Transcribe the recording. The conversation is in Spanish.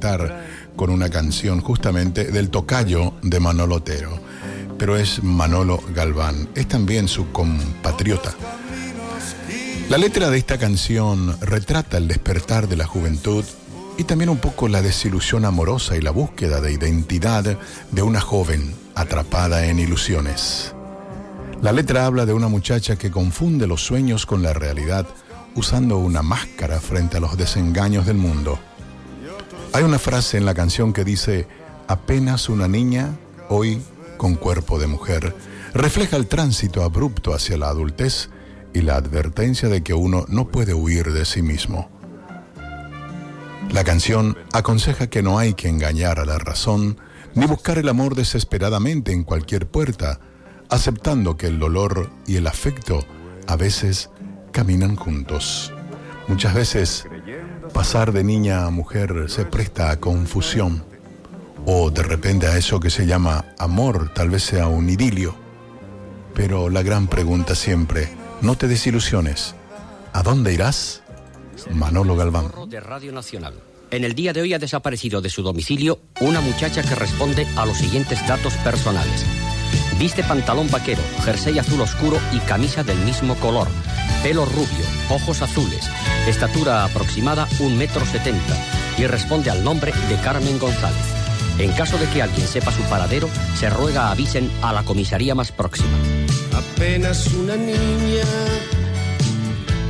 despertar con una canción justamente del tocayo de Manolo Otero. Pero es Manolo Galván, es también su compatriota. La letra de esta canción retrata el despertar de la juventud y también un poco la desilusión amorosa y la búsqueda de identidad de una joven atrapada en ilusiones. La letra habla de una muchacha que confunde los sueños con la realidad, usando una máscara frente a los desengaños del mundo. Hay una frase en la canción que dice: apenas una niña, hoy con cuerpo de mujer. Refleja el tránsito abrupto hacia la adultez y la advertencia de que uno no puede huir de sí mismo. La canción aconseja que no hay que engañar a la razón ni buscar el amor desesperadamente en cualquier puerta, aceptando que el dolor y el afecto a veces caminan juntos. Muchas veces pasar de niña a mujer se presta a confusión, o de repente a eso que se llama amor tal vez sea un idilio. Pero la gran pregunta siempre: no te desilusiones. ¿A dónde irás? Manolo Galván. De Radio Nacional. En el día de hoy ha desaparecido de su domicilio una muchacha que responde a los siguientes datos personales. Viste pantalón vaquero, jersey azul oscuro y camisa del mismo color. Pelo rubio, ojos azules, estatura aproximada 1,70 m y responde al nombre de Carmen González. En caso de que alguien sepa su paradero, se ruega avisen a la comisaría más próxima. Apenas una niña